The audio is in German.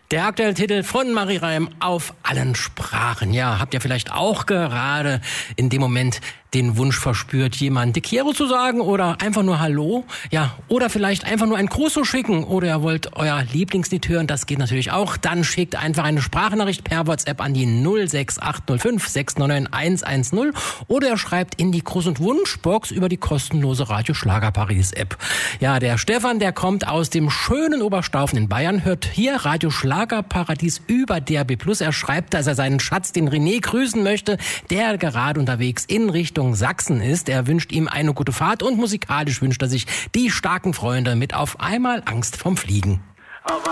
Der aktuelle Titel von Marie Reim auf allen Sprachen. Ja, habt ihr vielleicht auch gerade in dem Moment den Wunsch verspürt, jemand Te quiero zu sagen oder einfach nur Hallo? Ja, oder vielleicht einfach nur ein Gruß zu schicken oder ihr wollt euer Lieblingslied hören, das geht natürlich auch. Dann schickt einfach eine Sprachnachricht per WhatsApp an die 06805 699 110 oder ihr schreibt in die Gruß- und Wunschbox über die kostenlose Radio Schlager Paris App. Ja, der Stefan, der kommt aus dem schönen Oberstaufen in Bayern, hört hier Radio Schlager Paradies über DRB+. Er schreibt, dass er seinen Schatz, den René, grüßen möchte, der gerade unterwegs in Richtung Sachsen ist. Er wünscht ihm eine gute Fahrt und musikalisch wünscht er sich die starken Freunde mit Auf einmal Angst vom Fliegen.